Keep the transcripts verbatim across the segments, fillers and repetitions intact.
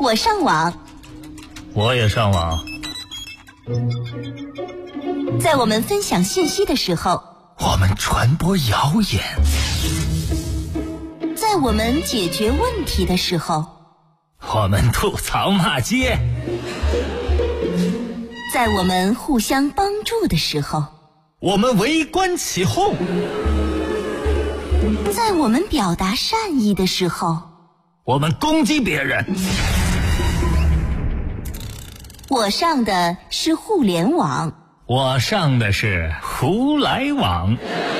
我上网， 我也上网。 在我们分享信息的时候， 我们传播谣言； 在我们解决问题的时候， 我们吐槽骂街； 在我们互相帮助的时候， 我们围观起哄； 在我们表达善意的时候， 我们攻击别人。 我上的是互联网， 我上的是胡来网。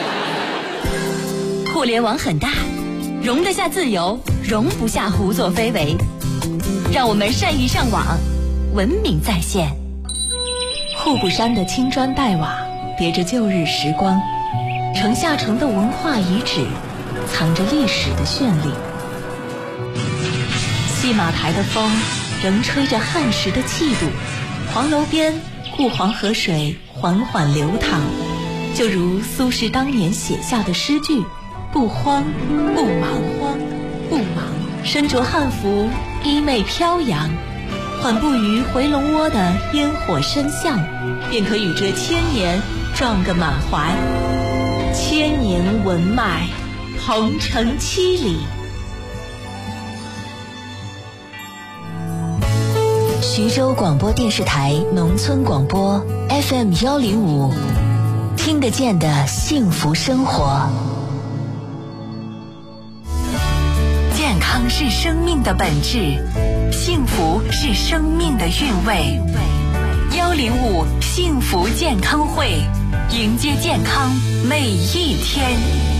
互联网很大，容得下自由，容不下胡作非为。让我们善意上网，文明在线。 户部山的青砖黛瓦别着旧日时光，城下城的文化遗址藏着历史的绚丽。戏马台的风仍吹着汉时的气度，黄楼边故黄河水缓缓流淌，就如苏轼当年写下的诗句：不慌不忙，慌不忙，身着汉服，衣袂飘扬，缓步于回龙窝的烟火深巷，便可与这千年撞个满怀。千年文脉，鹏程七里。 徐州广播电视台农村广播 F M 幺零五，听得见的幸福生活。健康是生命的本质，幸福是生命的韵味。幺零五幸福健康会，迎接健康每一天。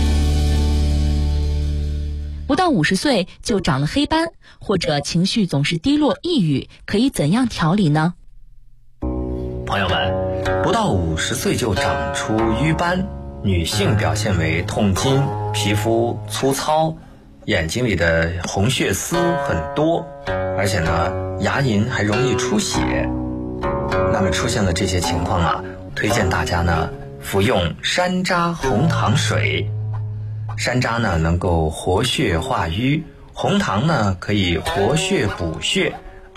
不到五十岁就长了黑斑，或者情绪总是低落抑郁，可以怎样调理呢？ 朋友们，不到五十岁就长出瘀斑，女性表现为痛经，皮肤粗糙，眼睛里的红血丝很多，而且呢，牙龈还容易出血。那么出现了这些情况啊，推荐大家呢服用山楂红糖水。山楂呢能够活血化瘀，红糖呢可以活血补血，